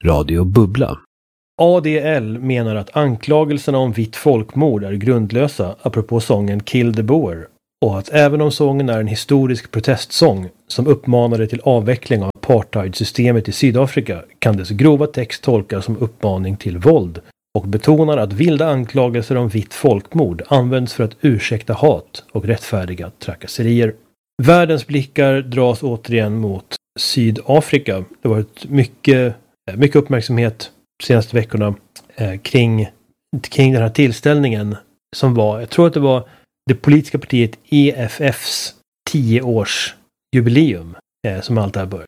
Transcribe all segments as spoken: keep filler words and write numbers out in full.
Radio Bubbla. A D L menar att anklagelserna om vitt folkmord är grundlösa apropå sången Kill the Boer och att även om sången är en historisk protestsång som uppmanade till avveckling av apartheidsystemet i Sydafrika kan dess grova text tolkas som uppmaning till våld och betonar att vilda anklagelser om vitt folkmord används för att ursäkta hat och rättfärdiga trakasserier. Världens blickar dras återigen mot Sydafrika. Det har varit mycket, mycket uppmärksamhet de senaste veckorna eh, kring, kring den här tillställningen som var, jag tror att det var det politiska partiet E F F:s tio-års-jubileum eh, som allt det här började.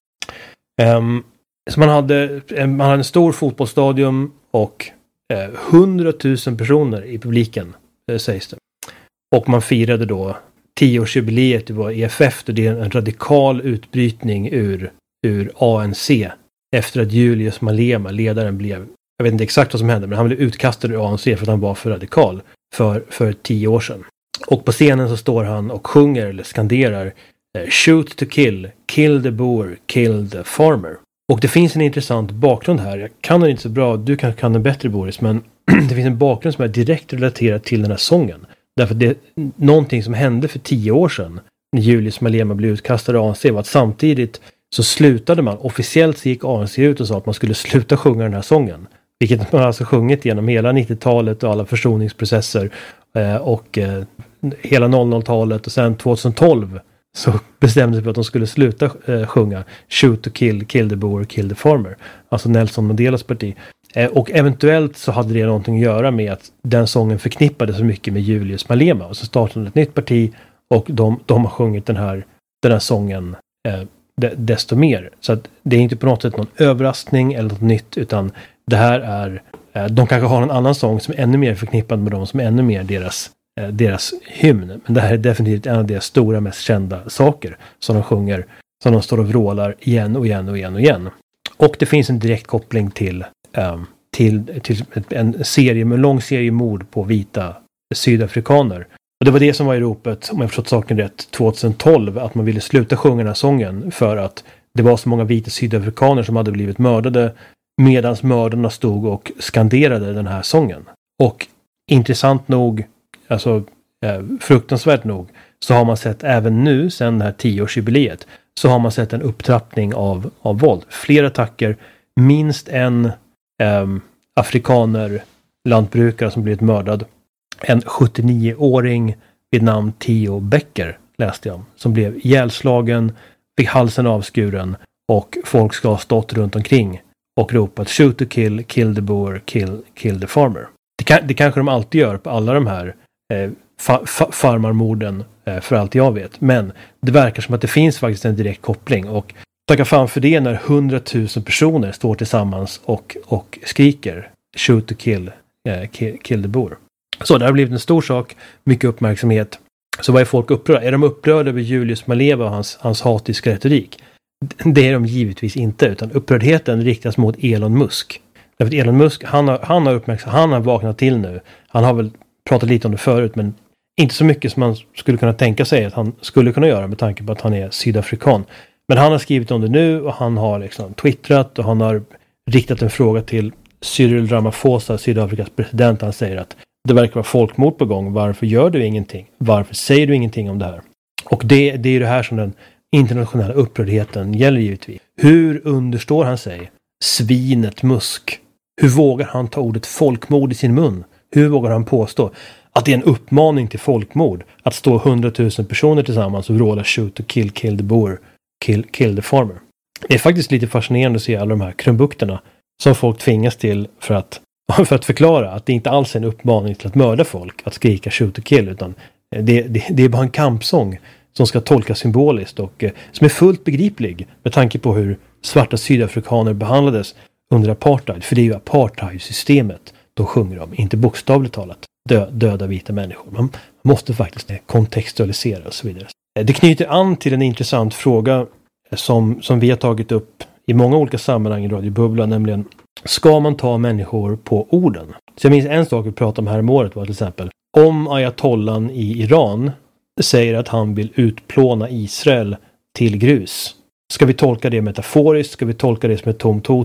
Um, så man hade, man hade en stor fotbollsstadion och eh, hundratusen personer i publiken, eh, sägs det. Och man firade då tio-årsjubileet, det var E F F, det är en radikal utbrytning ur, ur A N C efter att Julius Malema, ledaren, blev, jag vet inte exakt vad som hände, men han blev utkastad ur A N C för att han var för radikal för, för tio år sedan. Och på scenen så står han och sjunger eller skanderar Shoot to kill, kill the boer, kill the farmer. Och det finns en intressant bakgrund här. Jag kan den inte så bra, du kanske kan den bättre, Boris, men det finns en bakgrund som är direkt relaterad till den här sången. Därför att det är någonting som hände för tio år sedan när Julius Malema blev utkastad ur A N C var att samtidigt så slutade man, officiellt så gick A N C ut och sa att man skulle sluta sjunga den här sången. Vilket man alltså sjungit genom hela nittiotalet och alla försoningsprocesser eh, och eh, hela noll noll-talet, och sen tjugohundratolv så bestämde sig för att de skulle sluta eh, sjunga Shoot to kill, kill the boer, kill the farmer. Alltså Nelson Mandelas parti. Eh, och eventuellt så hade det någonting att göra med att den sången förknippade så mycket med Julius Malema. Och så startade ett nytt parti och de, de har sjungit den här, den här sången eh, de, desto mer. Så att det är inte på något sätt någon överraskning eller något nytt, utan det här är, eh, de kanske har en annan sång som är ännu mer förknippad med dem, som är ännu mer deras deras hymn. Men det här är definitivt en av deras stora, mest kända saker som de sjunger, som de står och vrålar igen och igen och igen och igen. Och det finns en direkt koppling till, um, till, till en serie, en lång serie mord på vita sydafrikaner. Och det var det som var i ropet, om jag förstått saken rätt, tjugohundratolv, att man ville sluta sjunga den här sången för att det var så många vita sydafrikaner som hade blivit mördade medan mördarna stod och skanderade den här sången. Och intressant nog, alltså eh, fruktansvärt nog, så har man sett även nu, sedan det här tioårsjubileet, så har man sett en upptrappning av, av våld. Fler attacker, minst en eh, afrikaner, lantbrukare som blivit mördad. En sjuttionio-åring vid namn Theo Becker, läste jag, som blev ihjälslagen, fick halsen avskuren och folk ska ha stått runt omkring och ropat shoot to kill, kill the boer, kill, kill the farmer. Det, kan, det kanske de alltid gör på alla de här eh, fa, fa, farmarmorden eh, för allt jag vet. Men det verkar som att det finns faktiskt en direkt koppling. Och tacka fan för det när hundratusen personer står tillsammans och, och skriker shoot to kill, eh, kill, kill the boer. Så det har blivit en stor sak, mycket uppmärksamhet. Så vad är folk upprörda? Är de upprörda över Julius Malema och hans, hans hatiska retorik? Det är de givetvis inte, utan upprördheten riktas mot Elon Musk. Därför att Elon Musk, han har, han har uppmärksammat, han har vaknat till nu. Han har väl pratat lite om det förut, men inte så mycket som man skulle kunna tänka sig att han skulle kunna göra med tanke på att han är sydafrikan. Men han har skrivit om det nu och han har liksom twittrat och han har riktat en fråga till Cyril Ramaphosa, Sydafrikas president. Han säger att det verkar vara folkmord på gång. Varför gör du ingenting? Varför säger du ingenting om det här? Och det, det är det här som den internationella upprördheten gäller givetvis. Hur understår han sig? Svinet Musk. Hur vågar han ta ordet folkmord i sin mun? Hur vågar han påstå att det är en uppmaning till folkmord att stå hundratusen personer tillsammans och vråla shoot to kill, kill the boer, kill, kill the farmer? Det är faktiskt lite fascinerande att se alla de här krumbukterna som folk tvingas till för att, för att förklara att det inte alls är en uppmaning till att mörda folk, att skrika shoot to kill, utan det, det, det är bara en kampsång som ska tolkas symboliskt och eh, som är fullt begriplig med tanke på hur svarta sydafrikaner behandlades under apartheid. För det är ju apartheidsystemet de sjunger om, inte bokstavligt talat dö, döda vita människor. Man måste faktiskt kontextualisera och så vidare. Det knyter an till en intressant fråga som, som vi har tagit upp i många olika sammanhang i Radio Bubbla, nämligen ska man ta människor på orden? Så jag minns en sak vi pratade om här om året var till exempel om ayatollan i Iran säger att han vill utplåna Israel till grus. Ska vi tolka det metaforiskt? Ska vi tolka det som ett tomt hot?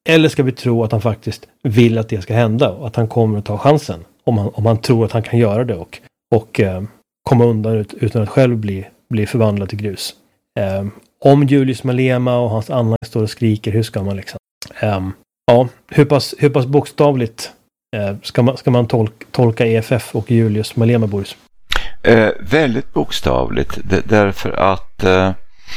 Eller ska vi tro att han faktiskt vill att det ska hända och att han kommer att ta chansen om han, om han tror att han kan göra det och, och eh, komma undan ut, utan att själv bli, bli förvandlad till grus. Eh, om Julius Malema och hans anhang står och skriker, hur ska man liksom... Eh, ja, hur pass, hur pass bokstavligt eh, ska man, ska man tolka, tolka E F F och Julius Malema, Boris? Eh, väldigt bokstavligt, d- därför att eh,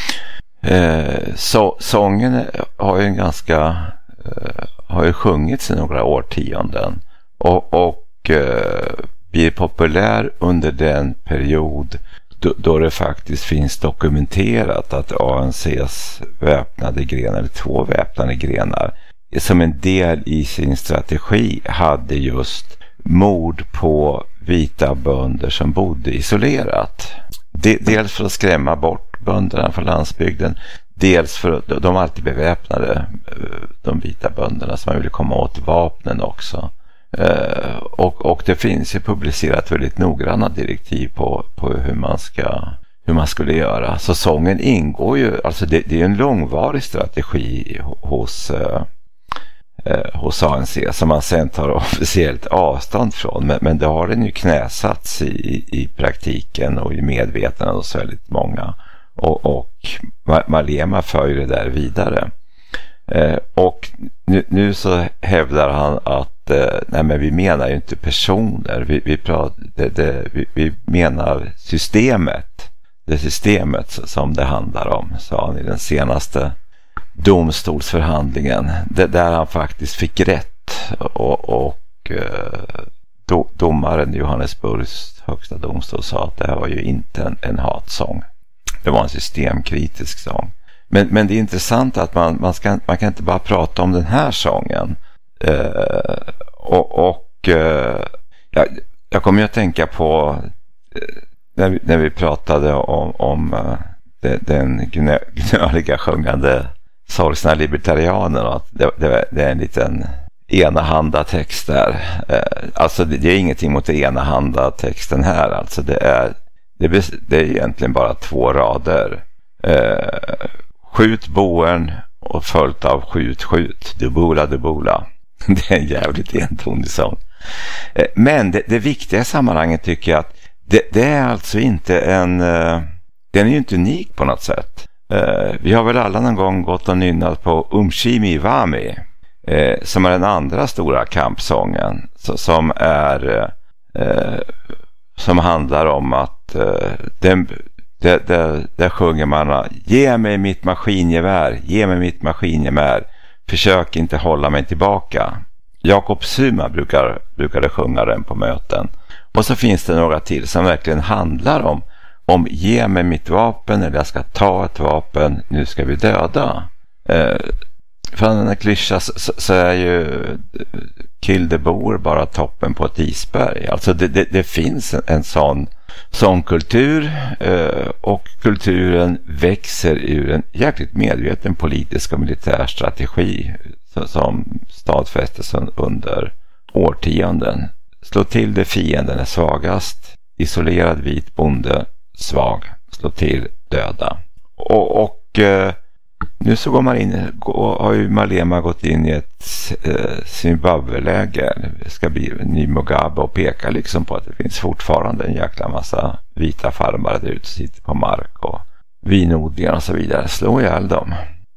eh, så, sången har ju en ganska eh, har ju sjungits i några årtionden och, och eh, blir populär under den period då, då det faktiskt finns dokumenterat att A N C:s väpnade grenar, eller två väpnade grenar, som en del i sin strategi hade just mord på vita bönder som bodde isolerat. Dels för att skrämma bort bönderna från landsbygden, dels för att de alltid beväpnade, de vita bönderna, som man ville komma åt vapnen också. Och, och det finns ju publicerat väldigt noggranna direktiv på, på hur man ska hur man skulle göra. Så sången ingår ju, alltså det, det är en långvarig strategi hos hos A N C som man sen tar officiellt avstånd från, men, men det har den ju knäsatts i, i praktiken och i medvetandet hos väldigt många, och, och Malema för ju det där vidare. Eh, och nu, nu så hävdar han att eh, nej, men vi menar ju inte personer, vi, vi, pratar, det, det, vi, vi menar systemet, det systemet som det handlar om, sa han i den senaste domstolsförhandlingen, det, där han faktiskt fick rätt, och, och do, domaren i Johannesburgs högsta domstol sa att det här var ju inte en, en hatsång, det var en systemkritisk sång. Men, men det är intressant att man, man, ska, man kan inte bara prata om den här sången, eh, och, och eh, jag, jag kommer ju att tänka på eh, när, vi, när vi pratade om, om eh, de, den gnö, gnöliga sjungande sorgsna libertarianer, att det, det, det är en liten enahanda text där. Eh, alltså det, det är ingenting mot den enahanda texten här, alltså det är det, det är egentligen bara två rader. Eh, skjut boen och följt av skjut skjut, dubula dubula. Det är en jävligt entonig sång. Eh, men det, det viktiga i sammanhanget tycker jag att det, det är alltså inte en eh, den är ju inte unik på något sätt. Uh, vi har väl alla någon gång gått och nynnat på Umshimi Wami, uh, som är den andra stora kampsången, så, som är uh, som handlar om att uh, den, där, där, där sjunger man: ge mig mitt maskingevär, ge mig mitt maskingevär, försök inte hålla mig tillbaka. Jakob Zuma brukar, brukade sjunga den på möten. Och så finns det några till som verkligen handlar om om ge mig mitt vapen, eller jag ska ta ett vapen, nu ska vi döda. Eh, för den här klyschan så, så är ju kill the boer bara toppen på ett isberg. Alltså det, det, det finns en, en sån, sån kultur, eh, och kulturen växer ur en jäkligt medveten politisk och militär strategi så, som stadfästes under årtionden. Slå till det fienden är svagast, isolerad vit bonde svag, slå till, döda. Och, och eh, nu så går man in, går, har ju Malema gått in i ett eh, Zimbabwe-läger. Det ska bli en ny Mugabe och peka liksom på att det finns fortfarande en jäkla massa vita farmare där ute, sitter på mark och vinodlingar och så vidare. Slå ihjäl dem.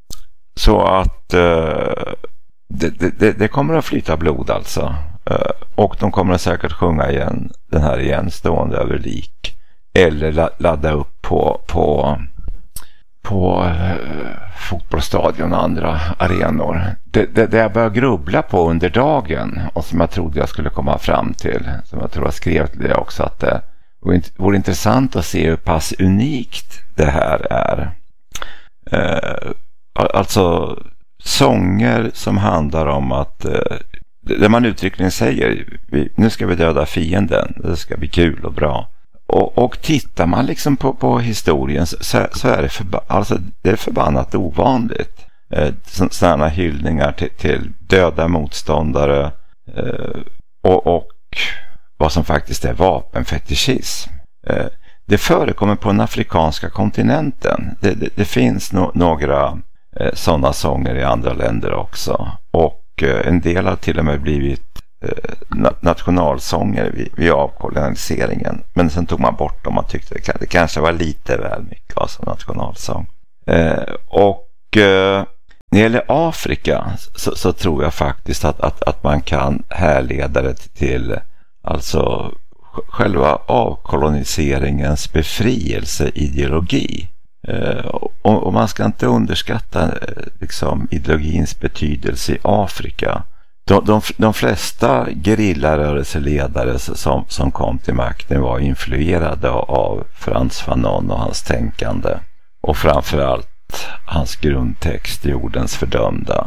Så att eh, det, det, det kommer att flyta blod alltså. Eh, och de kommer att säkert sjunga igen den här igen, stående över lik. Eller ladda upp på på, på eh, fotbollsstadion och andra arenor. Det, det, det jag började grubbla på under dagen, och som jag trodde jag skulle komma fram till, som jag tror jag skrev till det också, att det vore intressant att se hur pass unikt det här är. Eh, alltså sånger som handlar om att eh, där man uttryckligen säger vi, nu ska vi döda fienden, det ska bli kul och bra. Och, och tittar man liksom på, på historien så, så är det, förba- alltså, det är förbannat ovanligt. Eh, sådana hyllningar till, till döda motståndare eh, och, och vad som faktiskt är vapenfetischism. Eh, det förekommer på den afrikanska kontinenten. Det, det, det finns no- några eh, sådana sånger i andra länder också. Och eh, en del har till och med blivit eh, nationalsånger vid, vid avkoloniseringen. Men sen tog man bort dem. Man tyckte det, det kanske var lite väl mycket alltså nationalsång. Eh, och eh, när det gäller Afrika så, så tror jag faktiskt att, att, att man kan härleda det till alltså själva avkoloniseringens befrielseideologi. Eh, och, och man ska inte underskatta liksom, ideologins betydelse i Afrika. De, de, de flesta gerillarörelseledare som, som kom till makten var influerade av Frantz Fanon och hans tänkande. Och framförallt hans grundtext Jordens fördömda.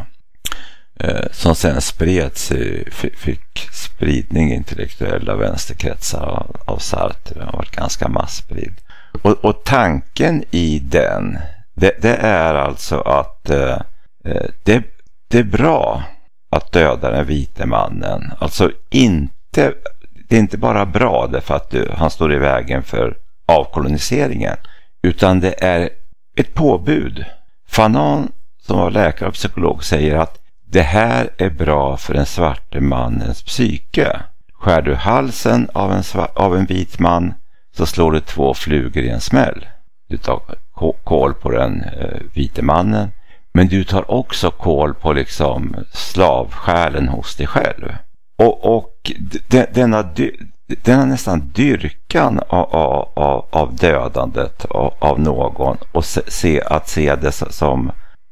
Eh, som sen spreds i, fick spridning i intellektuella vänsterkretsar av, av Sartre. Den har varit ganska masssprid. Och, och tanken i den, det, det är alltså att eh, det, det är bra att döda den vite mannen. Alltså inte, det är inte bara bra därför att du, han står i vägen för avkoloniseringen, utan det är ett påbud. Fanon, som var läkare och psykolog, säger att det här är bra för den svarte mannens psyke. Skär du halsen av en, av en vit man så slår du två flugor i en smäll. Du tar kål på den eh, vite mannen, men du tar också kål på liksom slavsjälen hos dig själv. Och, och de, denna, denna nästan dyrkan av, av, av dödandet av, av någon och se, att se det som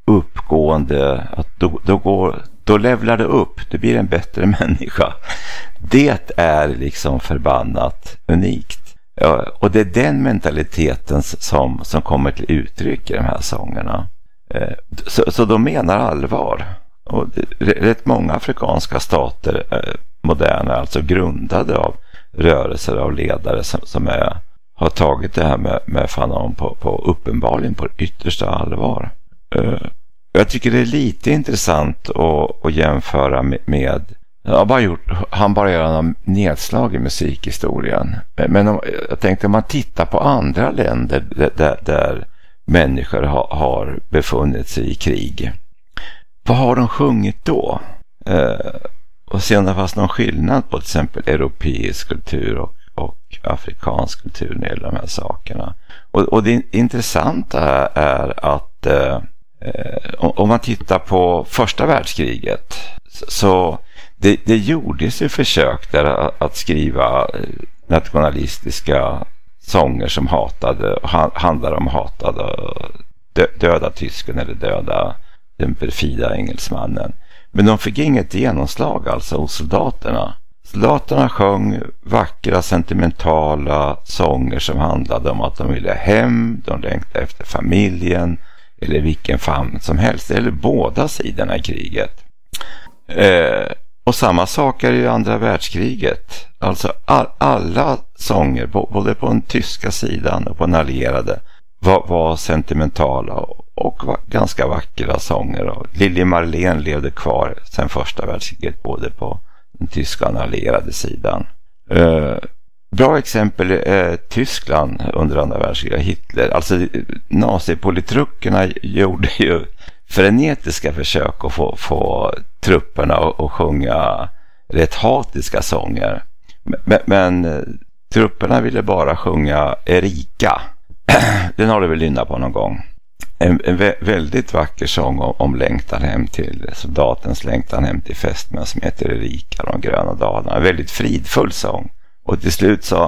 uppgående, att då, då, går, då levlar det upp, det blir en bättre människa. Det är liksom förbannat unikt. Ja, och det är den mentaliteten som, som kommer till uttryck i de här sångerna. Eh, så, så de menar allvar. Och det, rätt många afrikanska stater eh, moderna, alltså grundade av rörelser av ledare som, som är, har tagit det här med, med Fanon på, på uppenbarligen på yttersta allvar. Eh, jag tycker det är lite intressant att, att jämföra med, med Jag bara gjort, han bara gör några nedslag i musikhistorien. Men om, jag tänkte om man tittar på andra länder där, där människor ha, har befunnit sig i krig. Vad har de sjungit då? Eh, och se om det fanns någon skillnad på till exempel europeisk kultur och, och afrikansk kultur när det gäller de här sakerna. Och, och det intressanta är att eh, om man tittar på första världskriget så Det, det gjordes ju försök där att skriva nationalistiska sånger som hatade, handlade om hatade, dö, döda tysken eller döda den perfida engelsmannen. Men de fick inget genomslag alltså hos soldaterna. Soldaterna sjöng vackra, sentimentala sånger som handlade om att de ville hem, de längtade efter familjen eller vilken famn som helst, eller båda sidorna i kriget. Eh, Och samma sak är ju andra världskriget. Alltså all, alla sånger, både på den tyska sidan och på den allierade, var, var sentimentala och, och var ganska vackra sånger. Och Lili Marlene levde kvar sedan första världskriget både på den tyska och den allierade sidan. Uh, bra exempel är Tyskland under andra världskriget, Hitler. Alltså nazipolitrukerna gjorde ju frenetiska försök att få, få trupperna att, att sjunga rätt hatiska sånger. Men, men trupperna ville bara sjunga Erika. Den har du väl lyssnat på någon gång. En, en vä- väldigt vacker sång om, om längtan hem till soldatens längtan hem till fästmän som heter Erika, de gröna dalarna. En väldigt fridfull sång. Och till slut sa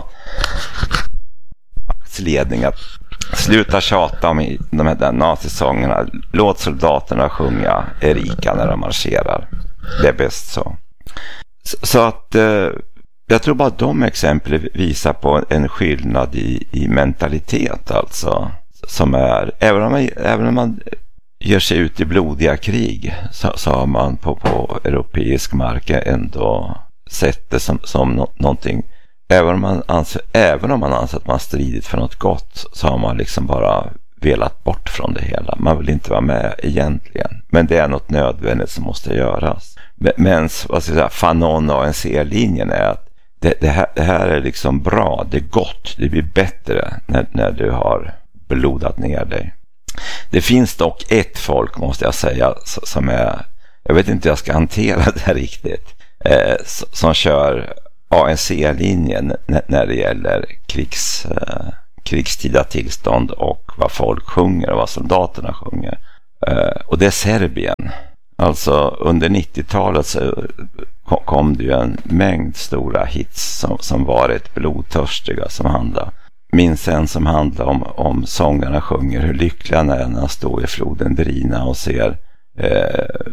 ledning att sluta tjata om de här nazisångerna. Låt soldaterna sjunga Erika när de marscherar. Det är bäst så. Så, så att eh, jag tror bara att de exempel visar på en skillnad i, i mentalitet alltså. Som är, även om man, även om man ger sig ut i blodiga krig så, så har man på, på europeisk mark ändå sett det som, som no, någonting. Även om, man anser, även om man anser att man stridit för något gott så har man liksom bara velat bort från det hela. Man vill inte vara med egentligen. Men det är något nödvändigt som måste göras. Men vad ska jag säga, Fanon och A N C-linjen är att det, det, här, det här är liksom bra, det är gott, det blir bättre när, när du har blodat ner dig. Det finns dock ett folk, måste jag säga, som är, jag vet inte hur jag ska hantera det här riktigt, eh, som kör A N C-linjen när det gäller krigs, eh, krigstida tillstånd och vad folk sjunger och vad soldaterna sjunger. Eh, och det är Serbien. Alltså under nittiotalet så kom det ju en mängd stora hits som, som varit blodtörstiga, som handlar. Minns en som handlar om, om sångarna sjunger hur lyckliga när han står i floden Drina och ser eh,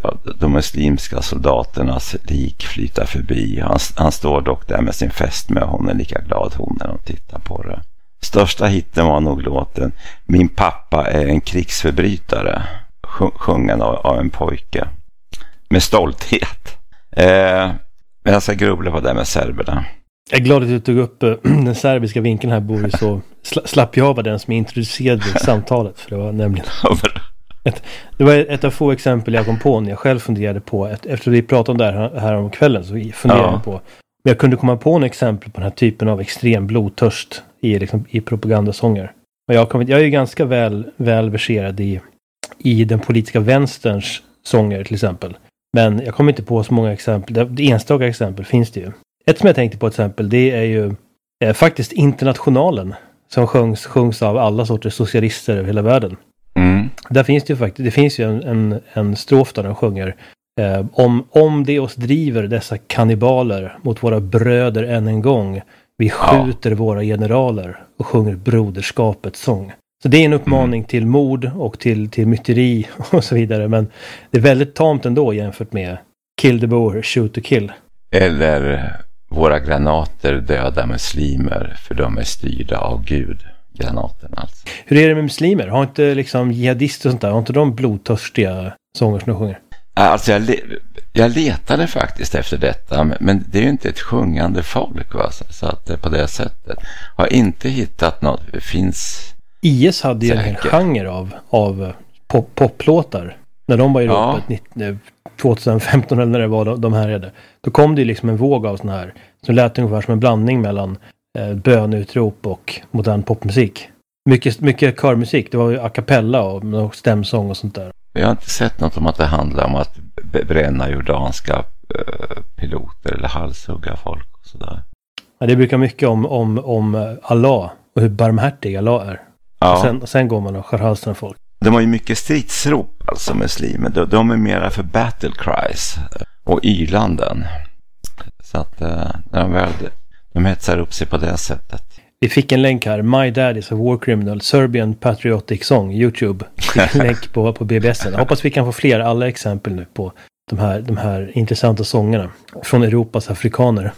de muslimska soldaternas lik flyta förbi. Han, han står dock där med sin fästmö, hon är lika glad hon när de tittar på det. Största hitten var nog låten Min pappa är en krigsförbrytare, sjungen av, av en pojke med stolthet. Eh, men jag ska grubbla på det med serberna. Jag är glad att du tog upp uh, den serbiska vinkeln här, Boris, så sl- slapp jag vara den som introducerade samtalet, för det var nämligen ett, det var ett av få exempel jag kom på när jag själv funderade på, ett, efter vi pratade om det här, här om kvällen, så funderade jag ja. på, men jag kunde komma på en exempel på den här typen av extrem blodtörst i, liksom, i propagandasånger. Och jag, kom, jag är ju ganska väl, väl verserad i, i den politiska vänsterns sånger till exempel, men jag kommer inte på så många exempel. Det, det enstaka exempel finns det ju. Ett som jag tänkte på exempel, det är ju eh, faktiskt Internationalen, som sjungs, sjungs av alla sorters socialister över hela världen. Mm. Där finns det ju faktiskt, det finns ju en, en, en strof där de sjunger eh, om, om det oss driver dessa kannibaler mot våra bröder än en gång, vi skjuter ja. våra generaler och sjunger broderskapets sång. Så det är en uppmaning mm. till mord och till, till myteri och så vidare, men det är väldigt tamt ändå jämfört med Kill the Boer, shoot to kill. Eller våra granater döda muslimer, för de är styrda av Gud. Granaten alltså. Hur är det med muslimer? Har inte liksom jihadister och sånt där, har inte de blodtörstiga sånger som de sjunger? Alltså jag, le- jag letade faktiskt efter detta, men det är ju inte ett sjungande folk, va? Så att det på det sättet har inte hittat något. Det finns I S hade ju en genre av, av pop- poplåtar när de var i Europa ja. tjugohundrafemton eller när det var de, de här är. Då kom det ju liksom en våg av sån här som lät ungefär som en blandning mellan eh, bönutrop och modern popmusik. Mycket, mycket körmusik, det var ju a cappella och, och stämsång och sånt där. Jag har inte sett något om att det handlar om att bränna jordanska eh, piloter eller halshugga folk och sådär. Ja, det brukar mycket om, om, om Allah och hur barmhärtig Allah är. Ja. Och sen, och sen går man och skär halsen av folk. De har ju mycket stridsrop, alltså muslimer. De, de är mera för battle cries och ylanden. Så att uh, de, väl, de hetsar upp sig på det sättet. Vi fick en länk här. My Dad is a War Criminal, Serbian Patriotic Song, YouTube. En länk på, på B B S. Jag hoppas vi kan få fler alla exempel nu på de här, de här intressanta sångerna från Europas afrikaner.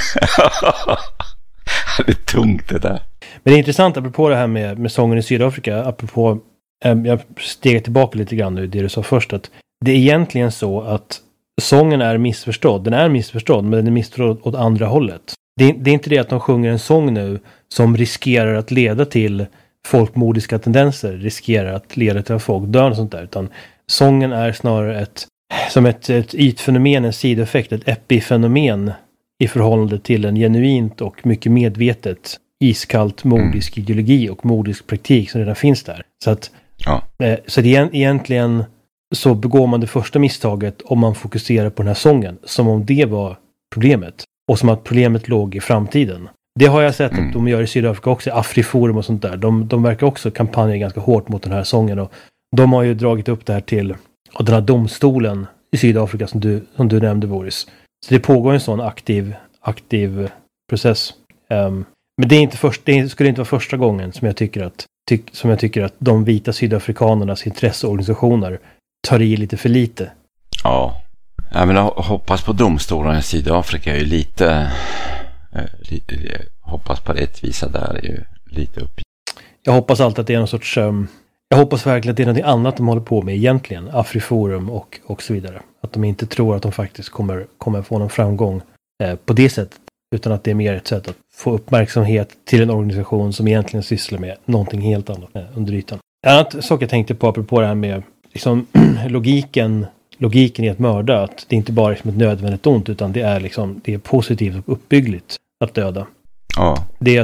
Det är tungt det där. Men det är intressant apropå det här med, med sången i Sydafrika, apropå, eh, jag stegar tillbaka lite grann nu, det du sa först, att det är egentligen så att sången är missförstådd. Den är missförstådd, men den är missförstådd åt andra hållet. Det är, det är inte det att de sjunger en sång nu som riskerar att leda till folkmordiska tendenser, riskerar att leda till att folk dör och sånt där, utan sången är snarare ett, som ett, ett ytfenomen, en sidoeffekt, ett epifenomen i förhållande till en genuint och mycket medvetet iskallt mordisk mm. ideologi och mordisk praktik som redan finns där. Så att ja. eh, så det är egentligen så begår man det första misstaget om man fokuserar på den här sången som om det var problemet och som att problemet låg i framtiden. Det har jag sett mm. att de gör i Sydafrika också, Afriforum och sånt där. De, de verkar också kampanja ganska hårt mot den här sången och de har ju dragit upp det här till och den här domstolen i Sydafrika som du, som du nämnde, Boris. Så det pågår en sån aktiv, aktiv process. Um, men det, är inte först, det skulle inte vara första gången som jag tycker att, tyck, som jag tycker att de vita sydafrikanernas intresseorganisationer tar i lite för lite. Ja, jag menar, hoppas på domstolarna i Sydafrika är ju lite, eh, lite hoppas på rättvisa där är ju lite upp. Jag hoppas alltid att det är någon sorts um, jag hoppas verkligen att det är något annat de håller på med egentligen, Afriforum och, och så vidare. Att de inte tror att de faktiskt kommer, kommer få någon framgång eh, på det sättet, utan att det är mer ett sätt att få uppmärksamhet till en organisation som egentligen sysslar med någonting helt annat eh, under ytan. En annan sak jag tänkte på apropå det här med liksom, logiken, logiken i att mörda, att det inte bara är liksom ett nödvändigt ont, utan det är, liksom, det är positivt och uppbyggligt att döda. Ja. Det är att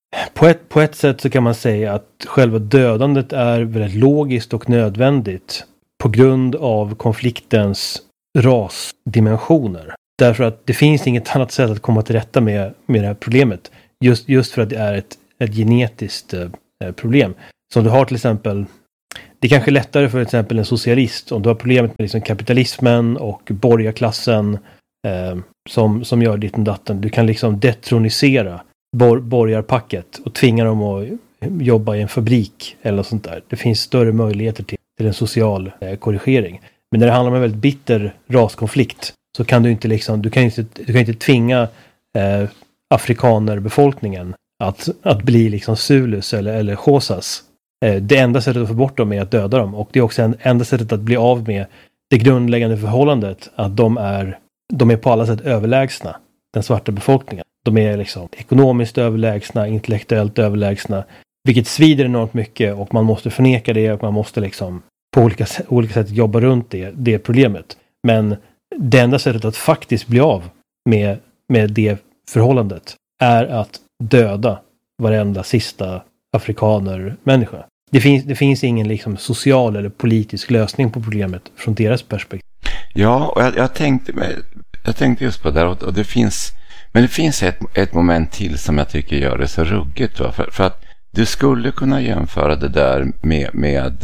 på ett, på ett sätt så kan man säga att själva dödandet är väldigt logiskt och nödvändigt på grund av konfliktens rasdimensioner. Därför att det finns inget annat sätt att komma till rätta med, med det här problemet. Just, just för att det är ett, ett genetiskt eh, problem. Som du har till exempel, det är kanske lättare för till exempel en socialist om du har problemet med liksom kapitalismen och borgarklassen eh, som, som gör ditten datten. Du kan liksom detronisera bor, borgarpacket och tvinga dem att jobba i en fabrik eller något sånt där. Det finns större möjligheter till, till en social eh, korrigering. Men när det handlar om en väldigt bitter raskonflikt så kan du inte liksom, du kan inte, du kan inte tvinga eh, afrikanerbefolkningen att, att bli liksom Zulus eller, eller Xhosas. Eh, det enda sättet att få bort dem är att döda dem. Och det är också en, enda sättet att bli av med det grundläggande förhållandet att de är, de är på alla sätt överlägsna den svarta befolkningen. De är liksom ekonomiskt överlägsna, intellektuellt överlägsna. Vilket svider enormt mycket och man måste förneka det och man måste liksom på olika, olika sätt jobba runt det, det problemet. Men det enda sättet att faktiskt bli av med, med det förhållandet är att döda varenda sista afrikaner-människa. Det finns, det finns ingen liksom social eller politisk lösning på problemet från deras perspektiv. Ja, och jag, jag, tänkte, jag tänkte just på det där och, och det finns, men det finns ett, ett moment till som jag tycker gör det så ruggigt. Va? För, för att du skulle kunna jämföra det där med, med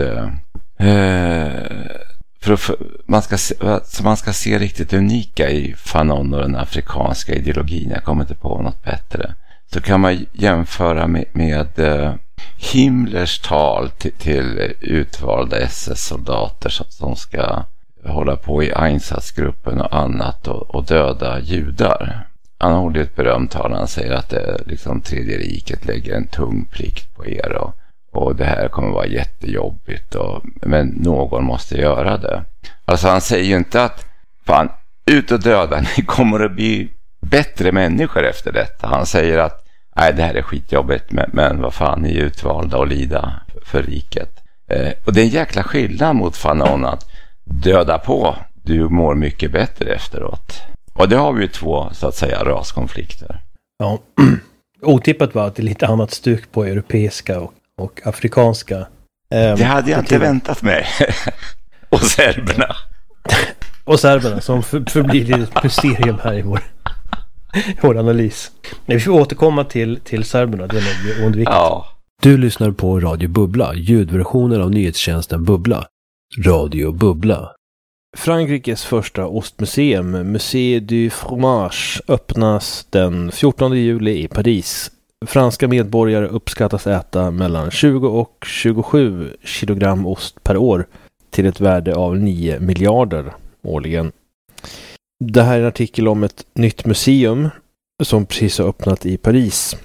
eh, för att för, man, ska se, så man ska se riktigt unika i Fanon och den afrikanska ideologin. Jag kommer inte på något bättre. Så kan man jämföra med, med eh, Himmlers tal till, till utvalda S S-soldater som, som ska hålla på i Einsatzgruppen och annat och, och döda judar. Han håller ett berömt tal. Han säger att det, liksom, tredje riket lägger en tung plikt på er och, och det här kommer vara jättejobbigt och, men någon måste göra det. Alltså han säger ju inte att fan, ut och döda, ni kommer att bli bättre människor efter detta. Han säger att nej, det här är skitjobbigt men, men vad fan, ni är utvalda och lida för, för riket. Eh, och det är en jäkla skillnad mot Fanon att döda på, du mår mycket bättre efteråt. Och det har vi ju två, så att säga, raskonflikter. Ja, otippat var att det är lite annat stuk på europeiska och, och afrikanska. Eh, det hade jag inte väntat mig. Och serberna. Och serberna som för, förblir ett mysterium här i vår, vår analys. Nej, vi får återkomma till, till serberna, det är nog undvikligt. Ja. Du lyssnar på Radio Bubbla, ljudversionen av nyhetstjänsten Bubbla. Radio Bubbla. Frankrikes första ostmuseum, Musée du Fromage, öppnas den fjortonde juli i Paris. Franska medborgare uppskattas äta mellan tjugo och tjugosju kilogram ost per år till ett värde av nio miljarder årligen. Det här är en artikel om ett nytt museum som precis har öppnat i Paris.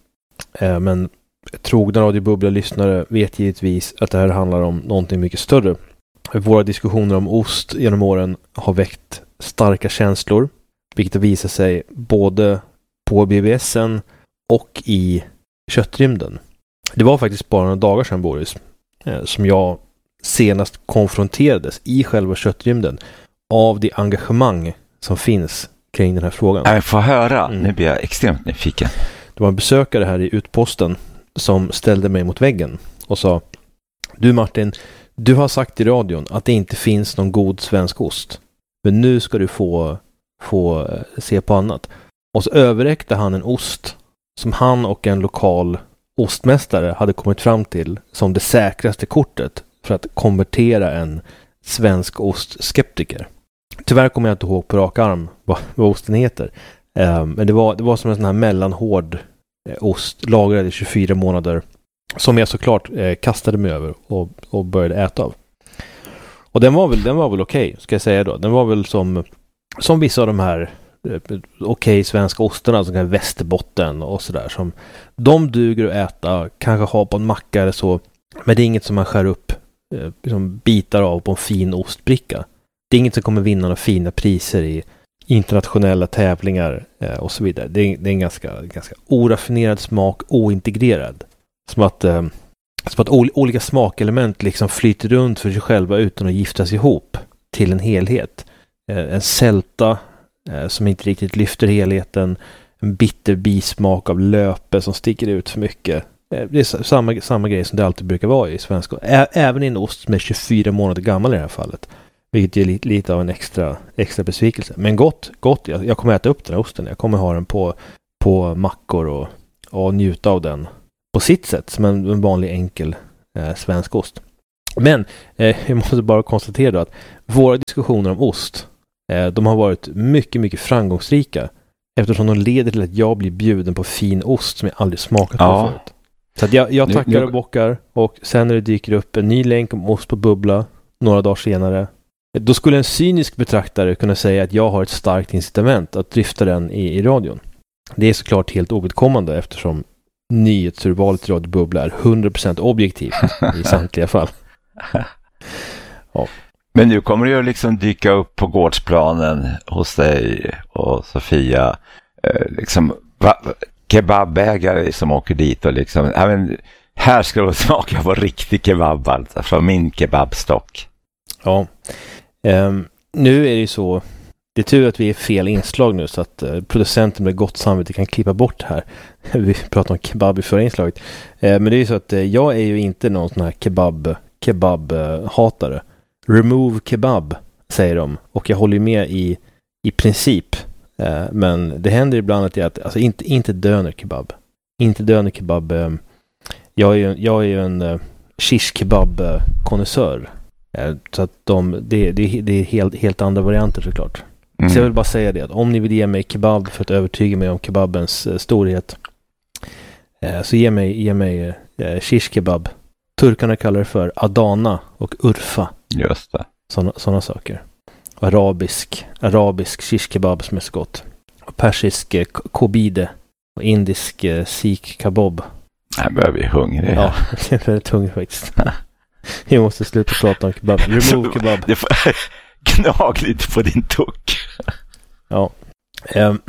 Men trogna Radio Bubbla-lyssnare vet givetvis att det här handlar om någonting mycket större. Våra diskussioner om ost genom åren har väckt starka känslor, vilket har visat sig både på B B S:en och i köttrymden. Det var faktiskt bara några dagar sedan, Boris, som jag senast konfronterades i själva köttrymden av det engagemang som finns kring den här frågan. Jag får höra, mm. Nu blir jag extremt nyfiken. Det var en besökare här i Utposten som ställde mig mot väggen och sa: du Martin, du har sagt i radion att det inte finns någon god svensk ost. Men nu ska du få, få se på annat. Och så överräckte han en ost som han och en lokal ostmästare hade kommit fram till som det säkraste kortet för att konvertera en svensk ostskeptiker. Tyvärr kommer jag inte ihåg på rak arm vad, vad osten heter. Um, men det var, det var som en sån här mellanhård eh, ost lagrad i tjugofyra månader. Som jag såklart eh, kastade mig över och, och började äta av. Och den var väl, den var väl okej, ska jag säga då. Den var väl som, som vissa av de här eh, okej okay, svenska ostarna som kan Västerbotten och sådär. Som, de duger att äta, kanske ha på en macka eller så. Men det är inget som man skär upp eh, liksom bitar av på en fin ostbricka. Det är inget som kommer vinna några fina priser i internationella tävlingar eh, och så vidare. Det är, det är en ganska, ganska oraffinerad smak, ointegrerad. Som att, eh, som att ol- olika smakelement liksom flyter runt för sig själva utan att giftas ihop till en helhet. Eh, en sälta eh, som inte riktigt lyfter helheten. en bitter bismak av löpe som sticker ut för mycket. Det är samma, samma grej som det alltid brukar vara i svensk. Ä- även i en ost som är tjugofyra månader gammal i det här fallet. Vilket är lite, lite av en extra, extra besvikelse. Men gott, gott. Jag, jag kommer äta upp den här osten. Jag kommer ha den på, på mackor och, och njuta av den på sitt sätt. Som en, en vanlig enkel eh, svensk ost. Men eh, jag måste bara konstatera då att våra diskussioner om ost eh, de har varit mycket, mycket framgångsrika. Eftersom de leder till att jag blir bjuden på fin ost som jag aldrig smakat på Ja. förut. Så att jag, jag tackar Nu- nu- och bockar. Och sen när det dyker upp en ny länk om ost på bubbla några dagar senare, då skulle en cynisk betraktare kunna säga att jag har ett starkt incitament att drifta den i, i radion. Det är såklart helt ovidkommande eftersom nyhetsurvalet i Radio Bubbla är hundra procent objektivt i samtliga fall. Men nu kommer det ju liksom dyka upp på gårdsplanen hos dig och Sofia eh, liksom va, kebabägare som åker dit och liksom, ja, men, här ska det smaka på riktig kebab alltså, från min kebabstock. Ja. Ehm, nu är det ju så, det är tur att vi är fel inslag nu så att eh, producenten med gott samvete kan klippa bort här. Vi pratar om kebab i förra inslaget. Ehm, men det är ju så att eh, jag är ju inte någon sån här kebab, kebab eh, hatare. Remove kebab, säger de. Och jag håller med i, i princip. Eh, men det händer ibland att jag, alltså inte, inte döner kebab. Inte döner kebab. Eh, jag är ju, jag är ju en eh, shish kebab eh, konnässör. Eh, så att de, det, det, det är helt, helt andra varianter såklart. Mm. Så jag vill bara säga det, att om ni vill ge mig kebab för att övertyga mig om kebabens eh, storhet, eh, så ge mig, ge mig eh, shish kebab. Turkarna kallar det för Adana och Urfa. Just det. Såna, såna saker. Och arabisk, arabisk shish kebab som är så gott. Och persisk eh, kobide. Och indisk eh, sikh kebab. Jag börjar bli hungrig. Ja, det är väldigt hungrig faktiskt. Vi måste sluta prata om kebab. Remove kebab. Det får gnag lite på din tuck. Ja. Um,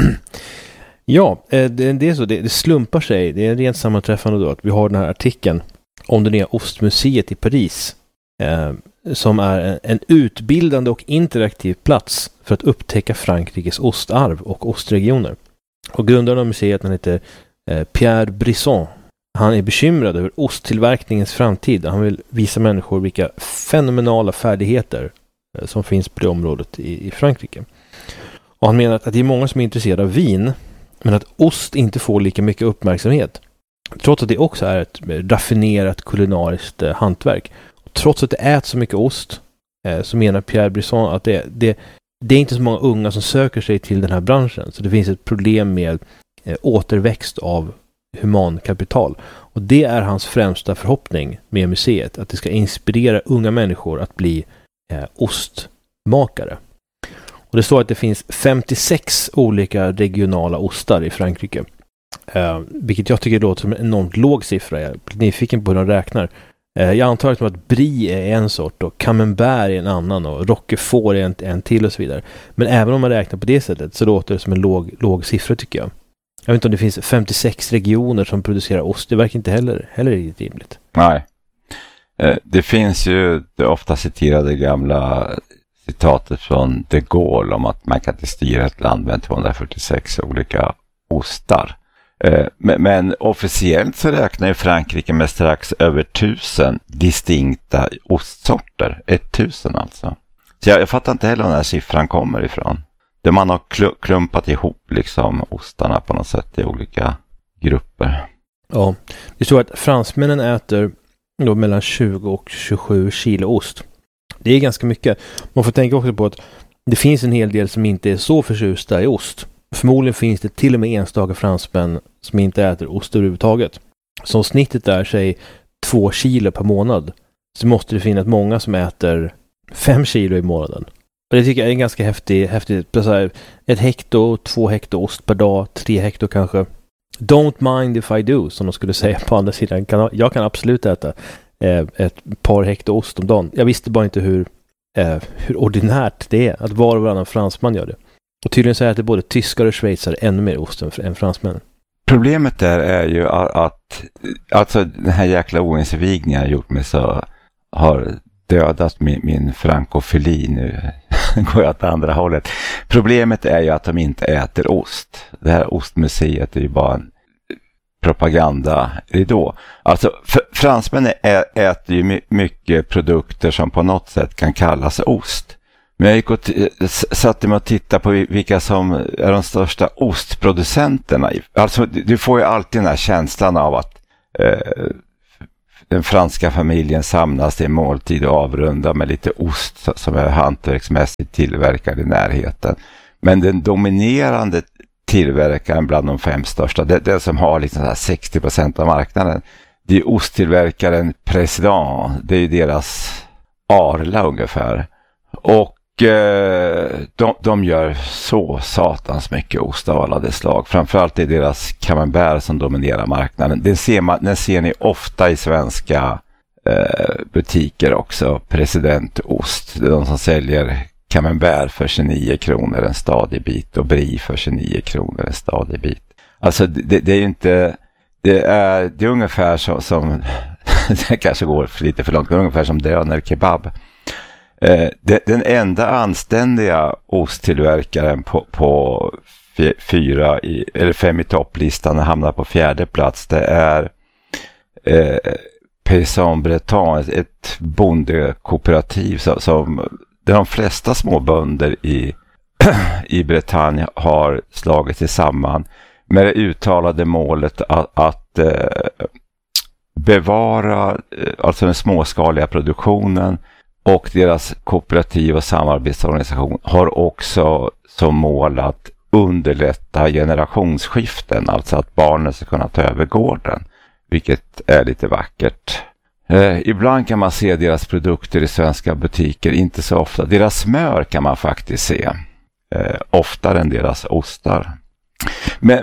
ja, det, det är så. Det, det slumpar sig. Det är en rent sammanträffande då att vi har den här artikeln om det nya ostmuseet i Paris. Eh, som är en, en utbildande och interaktiv plats för att upptäcka Frankrikes ostarv och ostregioner. Och grundaren av museet, han heter eh, Pierre Brisson. Han är bekymrad över osttillverkningens framtid. Han vill visa människor vilka fenomenala färdigheter eh, som finns på det området i, i Frankrike. Och han menar att, att det är många som är intresserade av vin, men att ost inte får lika mycket uppmärksamhet. Trots att det också är ett raffinerat kulinariskt eh, hantverk. Och trots att det äts så mycket ost, eh, så menar Pierre Brisson att det, det, det är inte så många unga som söker sig till den här branschen. Så det finns ett problem med eh, återväxt av humankapital. Och det är hans främsta förhoppning med museet. Att det ska inspirera unga människor att bli eh, ostmakare. Och det står att det finns femtiosex olika regionala ostar i Frankrike. Uh, vilket jag tycker låter som en enormt låg siffra. Jag är nyfiken på hur de räknar. Uh, jag antar att Brie är en sort och Camembert är en annan och Roquefort är en, en till och så vidare. Men även om man räknar på det sättet så låter det som en låg, låg siffra tycker jag. Jag vet inte om det finns femtiosex regioner som producerar ost. Det verkar inte heller, heller rimligt. Nej. Uh, det finns ju det ofta citerade gamla citatet från de Gaulle om att man kan inte styra ett land med tvåhundrafyrtiosex olika ostar. Men, men officiellt så räknar ju Frankrike med strax över tusen distinkta ostsorter. Ett tusen alltså. Så jag, jag fattar inte heller var den här siffran kommer ifrån. Där man har kl- klumpat ihop liksom ostarna på något sätt i olika grupper. Ja, det står att fransmännen äter då mellan tjugo och tjugosju kilo ost. Det är ganska mycket. Man får tänka också på att det finns en hel del som inte är så förtjusta i ost. Förmodligen finns det till och med enstaka fransmän som inte äter ost överhuvudtaget. Som snittet är sig två kilo per månad, så måste det finnas många som äter fem kilo i månaden. Och det tycker jag är ganska häftigt. häftigt. Ett hekto, två hekto ost per dag, tre hekto kanske. Don't mind if I do, som de skulle säga på andra sidan. Jag kan absolut äta eh, ett par hekto ost om dagen. Jag visste bara inte hur, eh, hur ordinärt det är att var och varannan fransman gör det. Och tydligen så äter både tyskar och schweizare ännu mer ost än fransmän. Problemet där är ju att, att alltså den här jäkla oinsvigningen jag gjort mig så har dödat min, min frankofili nu går jag åt andra hållet. Problemet är ju att de inte äter ost. Det här ostmuseet är ju bara en propagandaridå. Alltså fransmännen äter ju my- mycket produkter som på något sätt kan kallas ost. Men jag gick och t- satte mig och tittade på vilka som är de största ostproducenterna. Alltså du får ju alltid den här känslan av att eh, den franska familjen samlas i en måltid och avrundar med lite ost som är hantverksmässigt tillverkad i närheten. Men den dominerande tillverkaren bland de fem största, det, det som har liksom så här sextio procent av marknaden, det är osttillverkaren Président. Det är ju deras Arla ungefär. Och De, de gör så satans mycket ost av alla det slag. Framförallt är deras camembert som dominerar marknaden. Den ser, man, den ser ni ofta i svenska eh, butiker också. Presidentost. Det är de som säljer camembert för tjugonio kronor en stadig bit och brie för tjugonio kronor en stadig bit. Alltså det, det är ju inte... Det är, det är ungefär som... som det kanske går för lite för långt. Det är ungefär som döner kebab. Den enda anständiga osttillverkaren på, på fyra i, eller fem i topplistan och hamnar på fjärde plats, det är eh, Paysan Breton, ett bondekooperativ som, som de flesta små bönder i, i Bretagne har slagit sig samman med det uttalade målet att, att eh, bevara eh, alltså den småskaliga produktionen. Och deras kooperativ och samarbetsorganisation har också som mål att underlätta generationsskiften. Alltså att barnen ska kunna ta över gården. Vilket är lite vackert. Eh, ibland kan man se deras produkter i svenska butiker. Inte så ofta. Deras smör kan man faktiskt se. Eh, oftare än deras ostar. Men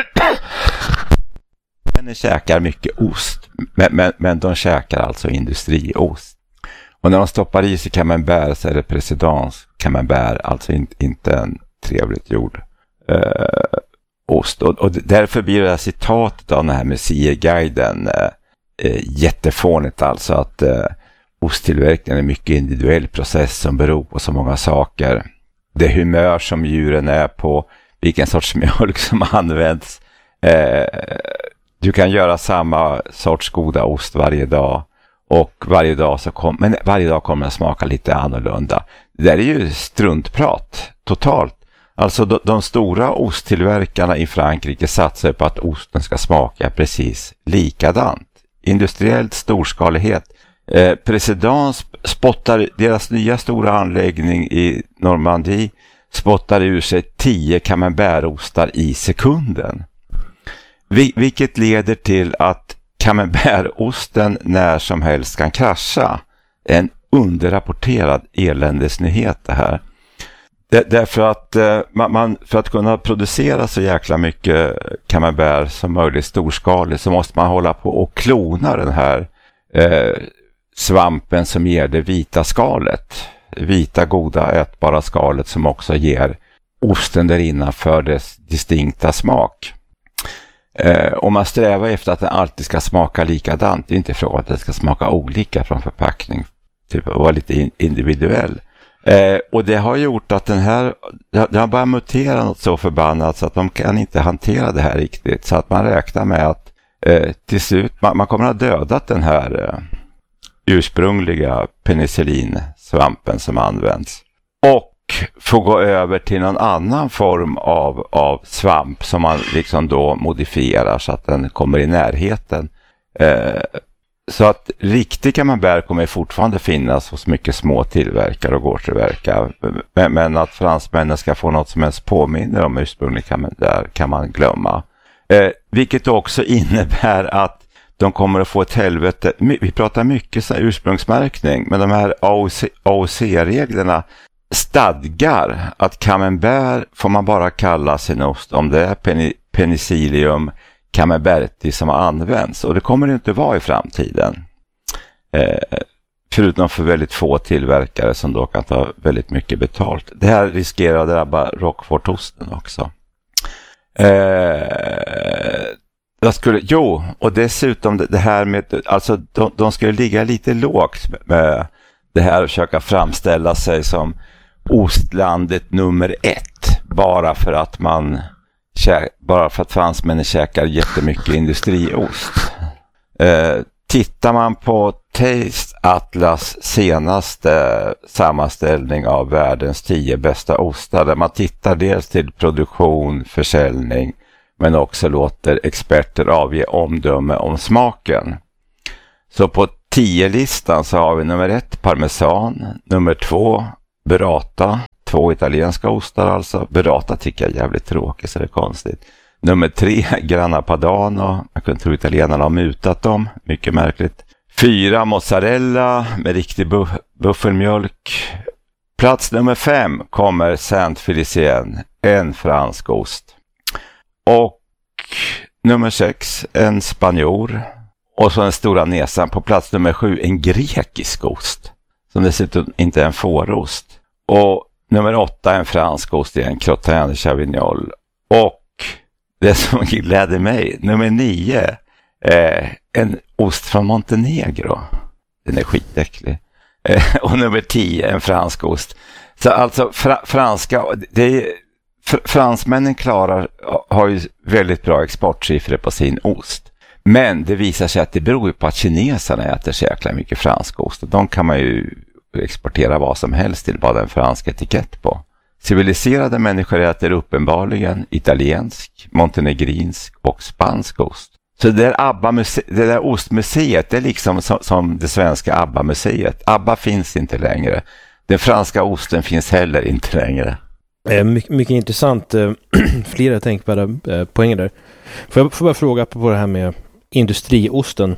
de käkar mycket ost. Men, men, men de käkar alltså industriost. Och när de stoppar i sig camembert så är det Présidents camembert, alltså in, inte en trevligt gjord eh, ost. Och, och därför blir det här citatet av den här Museiguiden eh, jättefånigt, alltså att eh, osttillverkningen är en mycket individuell process som beror på så många saker. Det humör som djuren är på, vilken sorts mjölk som används. Eh, du kan göra samma sorts goda ost varje dag. Och varje dag så kom, men varje dag kommer den smaka lite annorlunda. Det där är ju struntprat, totalt. Alltså de, de stora osttillverkarna i Frankrike satsar på att osten ska smaka precis likadant. Industriellt storskalighet. Eh, Président spottar, deras nya stora anläggning i Normandie spottar ur sig tio camembertostar i sekunden. Vil, vilket leder till att camembertosten när som helst kan krascha. En underrapporterad eländesnyhet det här. Det, därför att eh, man, man, för att kunna producera så jäkla mycket camembert som möjligt storskaligt så måste man hålla på och klona den här eh, svampen som ger det vita skalet. Vita, goda, ätbara skalet som också ger osten där innanför dess distinkta smak. Eh, om man strävar efter att den alltid ska smaka likadant, det är inte frågan att den ska smaka olika från förpackning, typ vara lite in, individuell. Eh, och det har gjort att den här, det har bara muterat något så förbannat så att de kan inte hantera det här riktigt, så att man räknar med att eh, till slut, man, man kommer att ha dödat den här eh, ursprungliga penicillinsvampen som används. Och få gå över till någon annan form av, av svamp som man liksom då modifierar så att den kommer i närheten. Eh, så att riktig camembert kommer fortfarande finnas hos mycket små tillverkare och gårdstillverkare. Men, men att fransmännen ska få något som helst påminner om ursprunglig camembert kan man glömma. Eh, vilket också innebär att de kommer att få ett helvete. Vi pratar mycket så här ursprungsmärkning, men de här A O C-reglerna stadgar att camembert får man bara kalla sin ost om det är pen- penicillium camemberti som används. Och det kommer det inte vara i framtiden. Eh, förutom för väldigt få tillverkare som då kan ta väldigt mycket betalt. Det här riskerar att drabba Roquefort-osten också. Eh, jag skulle, jo, och dessutom det, det här med, alltså de, de skulle ligga lite lågt med det här och försöka framställa sig som ostlandet nummer ett. Bara för att man bara för att fransmännen käkar jättemycket industriost. Eh, tittar man på Taste Atlas senaste sammanställning av världens tio bästa ostar, där man tittar dels till produktion, försäljning, men också låter experter avge omdöme om smaken. Så på tio-listan så har vi nummer ett parmesan, nummer två burrata, två italienska ostar alltså. Burrata tycker jag är jävligt tråkigt så det är konstigt. Nummer tre Grana Padano, jag kunde tro italienarna har mutat dem, mycket märkligt. Fyra mozzarella med riktig buff- buffelmjölk. Plats nummer fem kommer Saint-Félicien, en fransk ost. Och nummer sex en spanjor. Och så den stora näsan på plats nummer sju, en grekisk ost. Som dessutom inte är en fårost. Och nummer åtta, en fransk ost, en crottin de chavignol. Och det som gläder mig, nummer nio, eh, en ost från Montenegro. Den är skitäcklig. Eh, och nummer tio, en fransk ost. Så alltså fra- franska, det är, fr- fransmännen klarar, har ju väldigt bra exportsiffror på sin ost. Men det visar sig att det beror på att kineserna äter så jäkla mycket fransk ost. Och de kan man ju exportera vad som helst till, bara en fransk etikett på. Civiliserade människor äter uppenbarligen italiensk, montenegrinsk och spansk ost. Så det där, Abba-muse- det där ostmuseet, det är liksom som, som det svenska Abba-museet. Abba finns inte längre. Den franska osten finns heller inte längre. Eh, mycket, mycket intressant. Eh, flera tänkbara eh, poänger där. Får jag får bara fråga på det här med industriosten.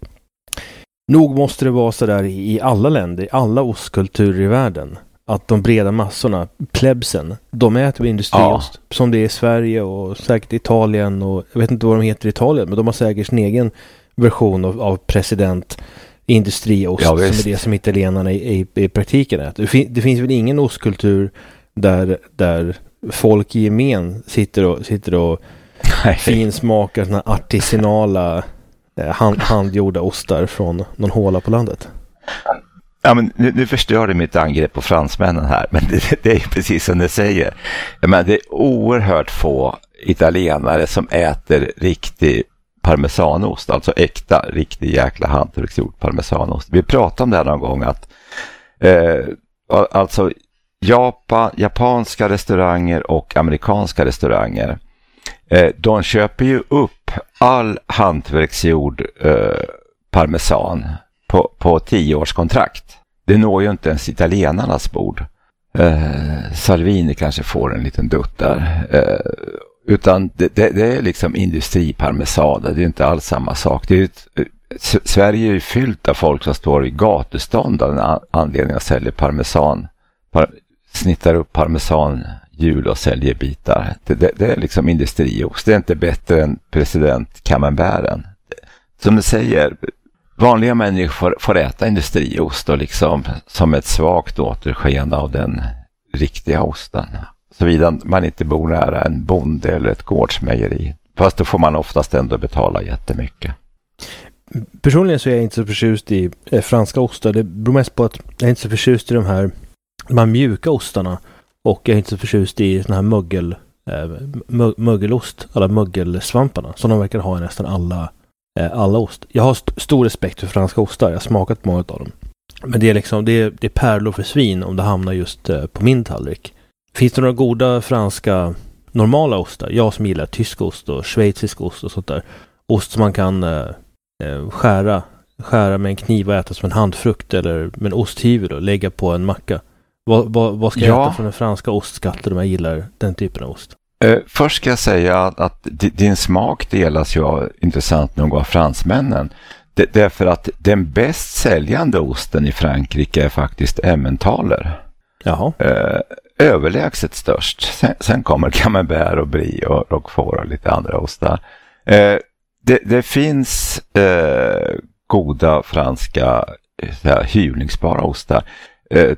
Nog måste det vara så där i alla länder, i alla ostkulturer i världen, att de breda massorna, plebsen, de äter industriost. Ja. Som det är i Sverige och säkert Italien och jag vet inte vad de heter i Italien, men de har säkert sin egen version av, av president industriost, ja, som är det som italienarna i, i, i praktiken äter. Det, fin, det finns väl ingen ostkultur där, där folk i gemen sitter och, sitter och finsmakar såna artisanala eh, hand, handgjorda ostar från någon håla på landet. Ja, men nu, nu förstör det mitt angrepp på fransmännen här, men det, det är ju precis som det säger. Jag menar, det är oerhört få italienare som äter riktig parmesanost, alltså äkta, riktig jäkla hantverksgjord parmesanost. Vi pratade om det här någon gång att eh, alltså Japan, japanska restauranger och amerikanska restauranger, eh, de köper ju upp all hantverksgjord eh, parmesan på, på tioårskontrakt. Det når ju inte ens italienarnas bord. Eh, Salvini kanske får en liten dutt där. Eh, utan det, det, det är liksom industriparmesan. Det är inte alls samma sak. Det är ett, Sverige är ju fyllt av folk som står i gatustånd av en anledning att sälja parmesan. Par, snittar upp parmesan hjul och säljer bitar. Det, det, det är liksom industriost. Det är inte bättre än president Camemberten. Som du säger, vanliga människor får, får äta industriost och liksom som ett svagt återsken av den riktiga osten. Såvida man inte bor nära en bonde eller ett gårdsmejeri. Fast då får man oftast ändå betala jättemycket. Personligen så är jag inte så förtjust i eh, franska ostar. Det beror mest på att jag är inte så förtjust i de här, de här mjuka ostarna. Och jag är inte så förtjust i såna här mögel, eh, mö, mögelost, alla mögelsvamparna. Som de verkar ha i nästan alla, eh, alla ost. Jag har st- stor respekt för franska ostar. Jag har smakat många av dem. Men det är liksom, det är, det är pärlor för svin om det hamnar just eh, på min tallrik. Finns det några goda franska normala ostar? Jag som gillar tysk ost och schweizisk ost och sånt där. Ost som man kan eh, skära, skära med en kniv och äta som en handfrukt eller med en osthyvel och lägga på en macka. Vad, vad, vad ska jag ja. äta från den franska ostskatten om jag gillar den typen av ost? Uh, först ska jag säga att, att d- din smak delas ju av, intressant nog, av fransmännen. D- därför att den bäst säljande osten i Frankrike är faktiskt Emmentaler. Jaha. Uh, överlägset störst. Sen, sen kommer Camembert och Brie och Roquefort och lite andra ostar. Uh, det, det finns uh, goda franska uh, hyvlingsbara ostar. Uh,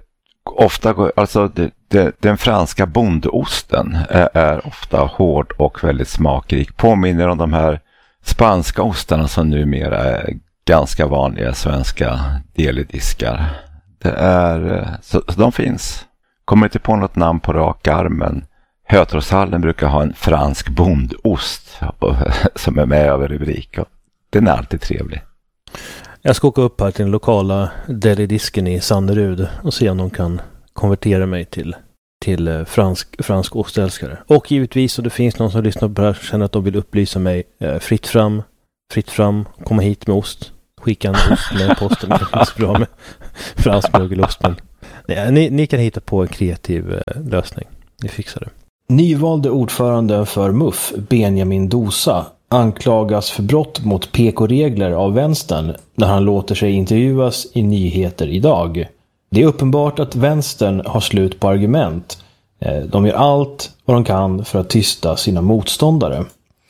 ofta, alltså det, det, den franska bondosten är, är ofta hård och väldigt smakrik. Påminner om de här spanska ostarna som numera är ganska vanliga svenska delidiskar. Det är, så, så de finns. kommer inte på något namn på rak arm, men Hötorgshallen brukar ha en fransk bondost som är med över rubrik. Och den är alltid trevlig. Jag ska åka upp här till den lokala deli-disken i Sanderud och se om de kan konvertera mig till, till fransk, fransk ostälskare. Och givetvis, så det finns någon som lyssnar på det här och känner att de vill upplysa mig, eh, fritt fram, fritt fram, komma hit med ost. Skicka en ost med posten. Det är så bra med fransk mögelost. Men nej, ni, ni kan hitta på en kreativ eh, lösning. Ni fixar det. Nyvalde ordförande för M U F, Benjamin Dosa, anklagas för brott mot P K-regler av vänstern när han låter sig intervjuas i Nyheter idag. Det är uppenbart att vänstern har slut på argument. De gör allt vad de kan för att tysta sina motståndare.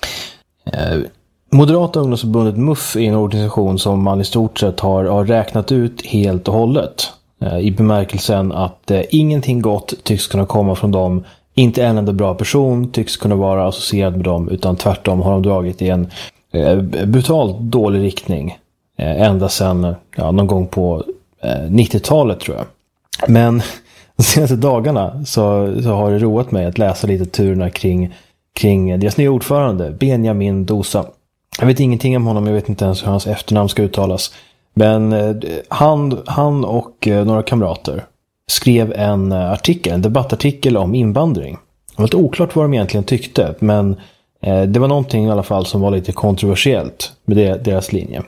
Moderata ungdomsförbundet M U F är en organisation som man i stort sett har, har räknat ut helt och hållet. I bemärkelsen att ingenting gott tycks kunna komma från dem. Inte en enda bra person tycks kunna vara associerad med dem, utan tvärtom har de dragit i en eh, brutalt dålig riktning eh, ända sedan ja, någon gång på eh, nittiotalet tror jag. Men de senaste dagarna så, så har det roat mig att läsa lite turerna kring, kring deras nya ordförande, Benjamin Dosa. Jag vet ingenting om honom, jag vet inte ens hur hans efternamn ska uttalas. Men eh, han, han och eh, några kamrater skrev en artikel, en debattartikel om invandring. Det var lite oklart vad de egentligen tyckte, men eh, det var någonting i alla fall som var lite kontroversiellt med det, deras linje.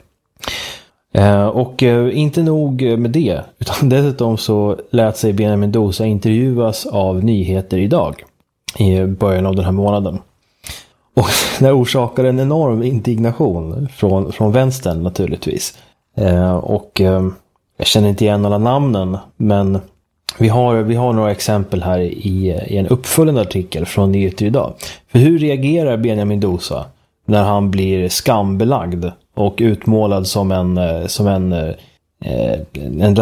Eh, och eh, inte nog med det, utan dessutom så lät sig Benjamin Dosa intervjuas av Nyheter idag i början av den här månaden. Och det orsakade en enorm indignation från, från vänstern naturligtvis. Eh, och eh, jag känner inte igen alla namnen, men Vi har, vi har några exempel här i, i en uppföljande artikel från Nyheter idag. För hur reagerar Benjamin Dosa när han blir skambelagd och utmålad som en, som en, eh, en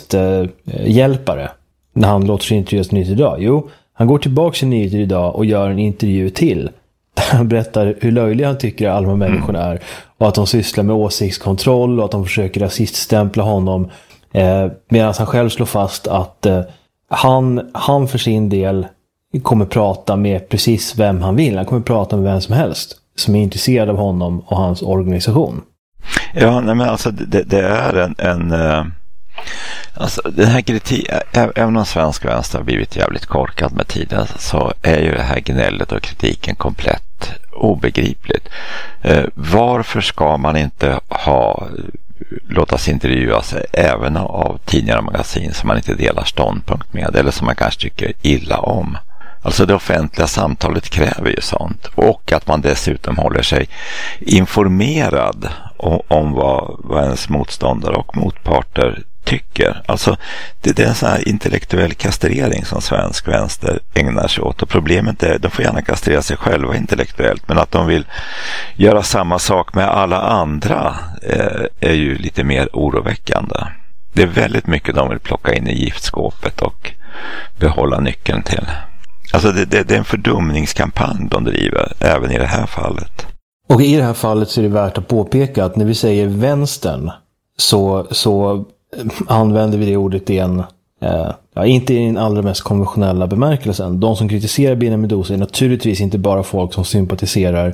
rasisthjälpare när han låter sig intervjuas i Nyheter idag? Jo, han går tillbaka till Nyheter idag och gör en intervju till. Där han berättar hur löjliga han tycker alla människorna är. Och att de sysslar med åsiktskontroll och att de försöker rasiststämpla honom. Eh, medan han själv slår fast att eh, han, han för sin del kommer prata med precis vem han vill. Han kommer prata med vem som helst som är intresserad av honom och hans organisation. Ja, nej, men alltså det, det är en, en uh, alltså den här kritik, även om svensk vänster har blivit jävligt korkad med tiden, så är ju det här gnället och kritiken komplett obegripligt. Uh, varför ska man inte ha låta sig intervjuas även av tidningar och magasin som man inte delar ståndpunkt med eller som man kanske tycker illa om? Alltså det offentliga samtalet kräver ju sånt, och att man dessutom håller sig informerad om, om vad, vad ens motståndare och motparter tycker. Alltså det, det är en sån här intellektuell kastrering som svensk vänster ägnar sig åt, och problemet är, de får gärna kastrera sig själva intellektuellt, men att de vill göra samma sak med alla andra eh, är ju lite mer oroväckande. Det är väldigt mycket de vill plocka in i giftskåpet och behålla nyckeln till. Alltså det, det, det är en fördumningskampanj de driver även i det här fallet. Och i det här fallet så är det värt att påpeka att när vi säger vänstern så, så använder vi det ordet i en, eh, ja, inte i den allra mest konventionella bemärkelsen. De som kritiserar Benjamin Dosa är naturligtvis inte bara folk som sympatiserar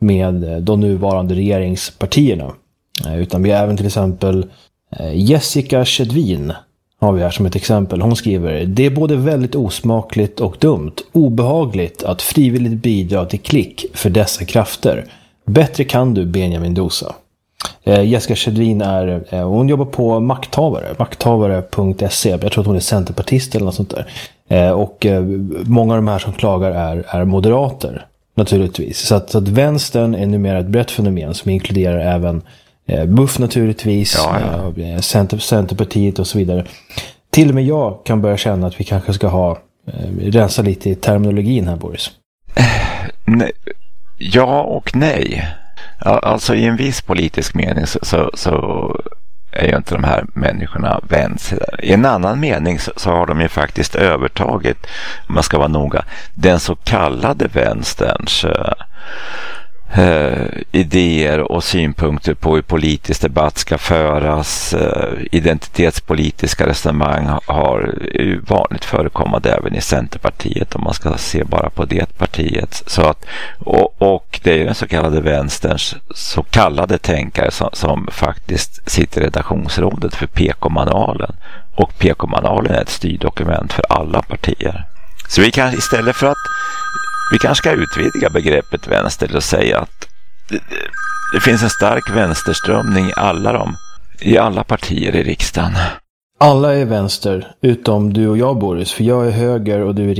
med de nuvarande regeringspartierna. Eh, utan vi har även till exempel eh, Jessica Schedvin har vi här som ett exempel. Hon skriver: det är både väldigt osmakligt och dumt, obehagligt att frivilligt bidra till klick för dessa krafter. Bättre kan du, Benjamin Dosa. Eh, Jessica Schedvin är, eh, hon jobbar på Makthavare, makthavare punkt se. Jag tror att hon är centerpartist eller något sånt där. Eh, och eh, många av de här som klagar är, är moderater, naturligtvis. Så att, så att vänstern är numera ett brett fenomen som inkluderar även eh, B U F naturligtvis, ja, ja. Eh, Center, Centerpartiet och så vidare. Till och med jag kan börja känna att vi kanske ska ha eh, rensa lite i terminologin här, Boris. Nej. Ja och nej. Alltså i en viss politisk mening så, så, så är ju inte de här människorna vänster. I en annan mening så, så har de ju faktiskt övertagit, om man ska vara noga, den så kallade vänsterns eh, idéer och synpunkter på hur politisk debatt ska föras. Eh, identitetspolitiska resonemang har ju vanligt förekommande även i Centerpartiet, om man ska se bara på det partiet. Så att, och, och det är ju den så kallade vänsterns så kallade tänkare som, som faktiskt sitter i redaktionsrådet för P K-manualen. Och P K-manualen är ett styrdokument för alla partier. Så vi kan istället för att vi kanske ska utvidga begreppet vänster och säga att det, det finns en stark vänsterströmning i alla, de, i alla partier i riksdagen. Alla är vänster, utom du och jag, Boris. För jag är höger och du är